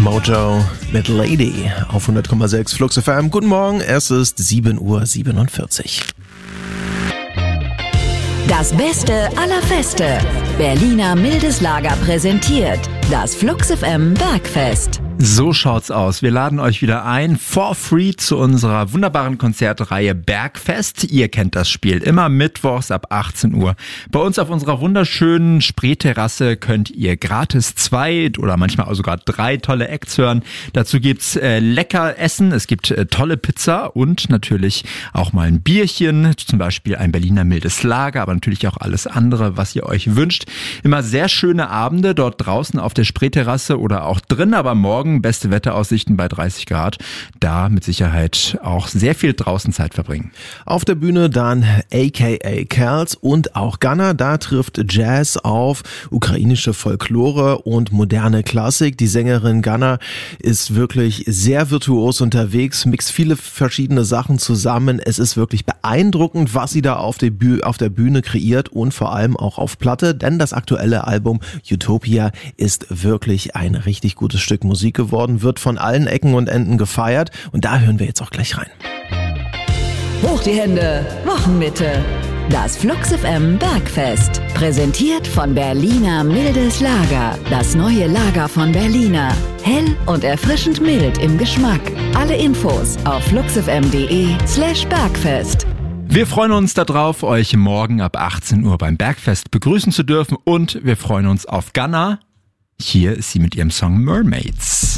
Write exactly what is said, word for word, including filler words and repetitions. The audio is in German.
Mojo mit Lady auf hundert Komma sechs Flux F M. Guten Morgen, es ist sieben Uhr siebenundvierzig. Das Beste aller Feste. Berliner Mildes Lager präsentiert das Flux F M Bergfest. So schaut's aus. Wir laden euch wieder ein, for free, zu unserer wunderbaren Konzertreihe Bergfest. Ihr kennt das Spiel. Immer mittwochs ab achtzehn Uhr. Bei uns auf unserer wunderschönen Spreeterrasse könnt ihr gratis zwei oder manchmal auch sogar drei tolle Acts hören. Dazu gibt's äh, lecker Essen, es gibt äh, tolle Pizza und natürlich auch mal ein Bierchen, zum Beispiel ein Berliner Mildes Lager, aber natürlich auch alles andere, was ihr euch wünscht. Immer sehr schöne Abende dort draußen auf der Spreeterrasse oder auch drin, aber morgen beste Wetteraussichten bei dreißig Grad. Da mit Sicherheit auch sehr viel draußen Zeit verbringen. Auf der Bühne dann A K A Kerls und auch Gunna. Da trifft Jazz auf ukrainische Folklore und moderne Klassik. Die Sängerin Gunna ist wirklich sehr virtuos unterwegs, mixt viele verschiedene Sachen zusammen. Es ist wirklich beeindruckend, was sie da auf der Bühne, auf der Bühne kreiert und vor allem auch auf Platte, denn das aktuelle Album Utopia ist wirklich ein richtig gutes Stück Musik geworden, wird von allen Ecken und Enden gefeiert und da hören wir jetzt auch gleich rein. Hoch die Hände, Wochenmitte. Das Flux F M Bergfest. Präsentiert von Berliner Mildes Lager. Das neue Lager von Berliner. Hell und erfrischend mild im Geschmack. Alle Infos auf fluxfm.de slash Bergfest. Wir freuen uns darauf, euch morgen ab achtzehn Uhr beim Bergfest begrüßen zu dürfen und wir freuen uns auf Gunna. Hier ist sie mit ihrem Song Mermaids.